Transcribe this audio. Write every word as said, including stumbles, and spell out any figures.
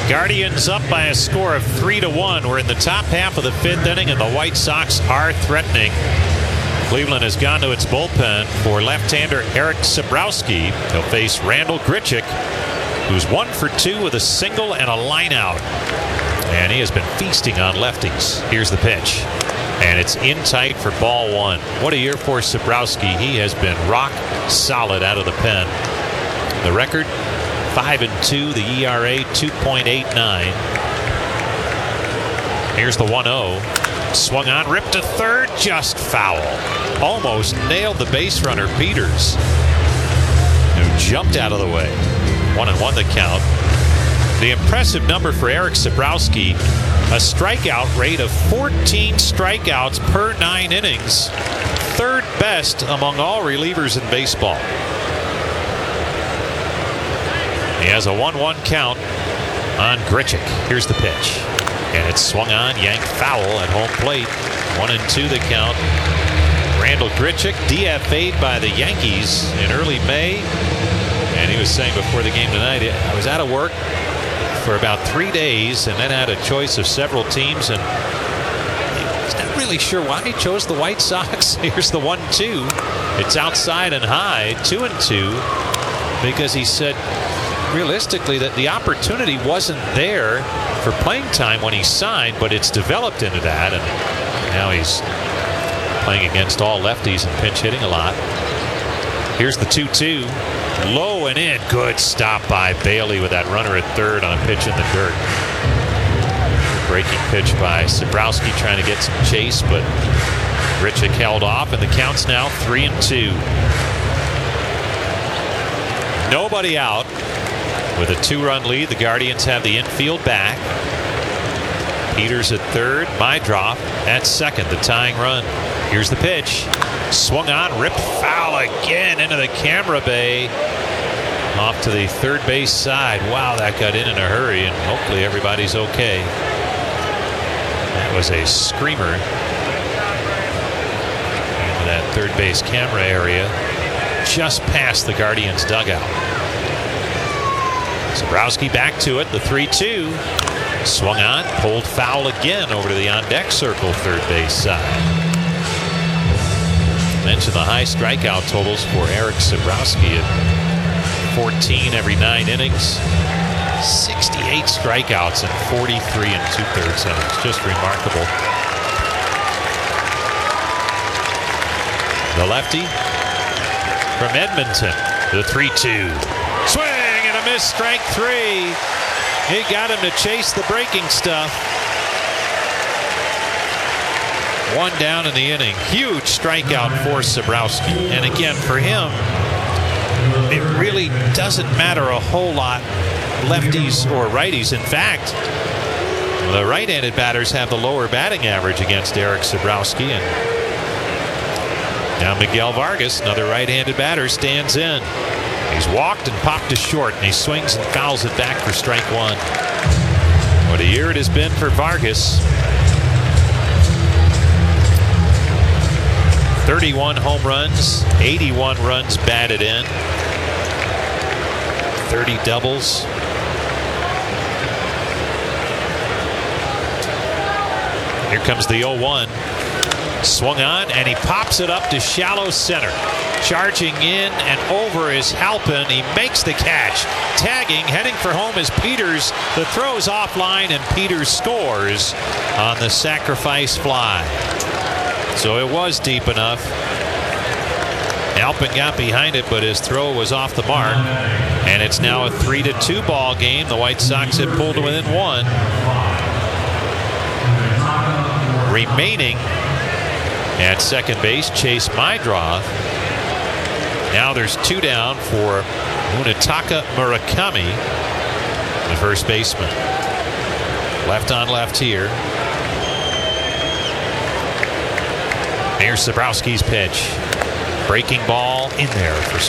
Guardians up by a score of three to one. We're in the top half of the fifth inning, and the White Sox are threatening. Cleveland has gone to its bullpen for left-hander Erik Sabrowski. He'll face Randal Grichuk, who's one for two with a single and a line out. And he has been feasting on lefties. Here's the pitch. And it's in tight for ball one. What a year for Sabrowski. He has been rock solid out of the pen. The record, five and two. The E R A, two point eight nine. Here's the one oh. Swung on, ripped to third, just foul. Almost nailed the base runner, Peters, who jumped out of the way. One and one the count. The impressive number for Erik Sabrowski, a strikeout rate of fourteen strikeouts per nine innings, third best among all relievers in baseball. He has a one one count on Grichuk. Here's the pitch. And it's swung on, yanked foul at home plate. One and two the count. Randal Grichuk D F A'd by the Yankees in early May. And he was saying before the game tonight, I was out of work for about three days and then had a choice of several teams, and he's not really sure why he chose the White Sox. Here's the one two. It's outside and high, two and two, because he said realistically that the opportunity wasn't there for playing time when he signed, but it's developed into that, and now he's playing against all lefties and pinch hitting a lot. Here's the two two. Low and in. Good stop by Bailey with that runner at third on a pitch in the dirt. Breaking pitch by Sabrowski trying to get some chase, but Grichuk held off, and the count's now three and two. Nobody out. With a two-run lead, the Guardians have the infield back. Peters at third, Meidroff at second, the tying run. Here's the pitch. Swung on, ripped foul again into the camera bay. Off to the third base side. Wow, that got in in a hurry, and hopefully everybody's okay. That was a screamer into that third base camera area, just past the Guardians dugout. Sabrowski back to it, the three two. Swung on, pulled foul again over to the on-deck circle, third base side. Mentioned the high strikeout totals for Erik Sabrowski at fourteen every nine innings. sixty-eight strikeouts in forty-three and two-thirds innings. Just remarkable. The lefty from Edmonton, the three two. Swing! Missed strike three. He got him to chase the breaking stuff. One down in the inning. Huge strikeout for Sabrowski. And again, for him, it really doesn't matter a whole lot, lefties or righties. In fact, the right-handed batters have the lower batting average against Erik Sabrowski. And now Miguel Vargas, another right-handed batter, stands in. He's walked and popped to short, and he swings and fouls it back for strike one. What a year it has been for Vargas. thirty-one home runs, eighty-one runs batted in, thirty doubles. Here comes the oh one. Swung on, and he pops it up to shallow center. Charging in and over is Halpin. He makes the catch. Tagging, heading for home is Peters. The throw's offline, and Peters scores on the sacrifice fly. So it was deep enough. Halpin got behind it, but his throw was off the mark. And it's now a three to two ball game. The White Sox have pulled within one. Remaining at second base, Chase Meidroff. Now there's two down for Munetaka Murakami, the first baseman. Left on left here. Here's Sabrowski's pitch. Breaking ball in there for